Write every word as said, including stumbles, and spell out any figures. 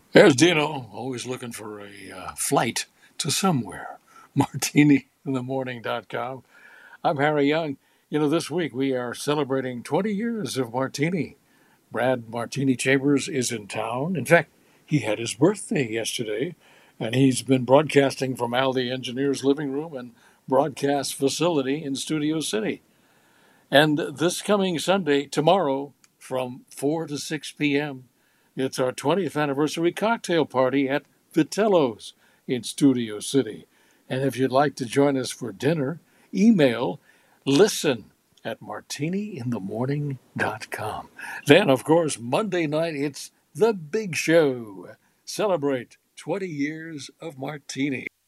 There's Dino, always looking for a uh, flight to somewhere. Martini in the morning dot com. I'm Harry Young. You know, this week we are celebrating twenty years of Martini. Brad Martini Chambers is in town. In fact, he had his birthday yesterday, and he's been broadcasting from Al the Engineer's living room and broadcast facility in Studio City. And this coming Sunday, tomorrow, from four to six p.m., it's our twentieth anniversary cocktail party at Vitello's in Studio City. And if you'd like to join us for dinner, email listen at martini in the morning dot com. Then, of course, Monday night, it's the big show. Celebrate twenty years of Martini.